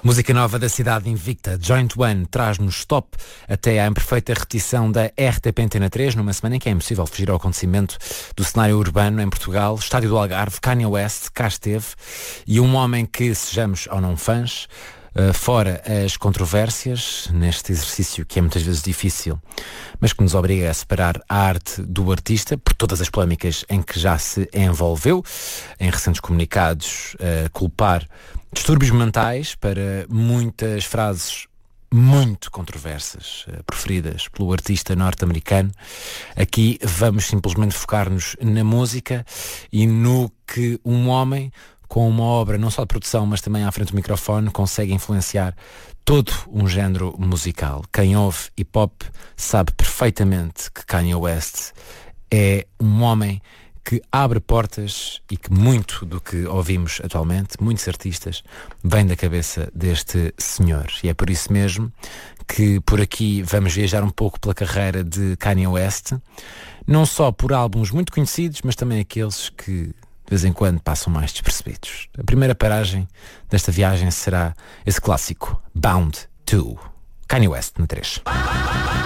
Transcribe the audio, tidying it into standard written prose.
Música nova da cidade invicta, Joint One, traz-nos top até à imperfeita repetição da RTP Antena 3, numa semana em que é impossível fugir ao acontecimento do cenário urbano em Portugal. Estádio do Algarve, Kanye West, cá esteve, e um homem que, sejamos ou não fãs, fora as controvérsias, neste exercício que é muitas vezes difícil, mas que nos obriga a separar a arte do artista, por todas as polémicas em que já se envolveu, em recentes comunicados, culpar distúrbios mentais para muitas frases muito controversas, preferidas pelo artista norte-americano. Aqui vamos simplesmente focar-nos na música e no que um homem com uma obra não só de produção, mas também à frente do microfone, consegue influenciar todo um género musical. Quem ouve hip-hop sabe perfeitamente que Kanye West é um homem que abre portas e que muito do que ouvimos atualmente, muitos artistas, vem da cabeça deste senhor. E é por isso mesmo que por aqui vamos viajar um pouco pela carreira de Kanye West, não só por álbuns muito conhecidos, mas também aqueles que de vez em quando passam mais despercebidos. A primeira paragem desta viagem será esse clássico, Bound to, Kanye West, no 3.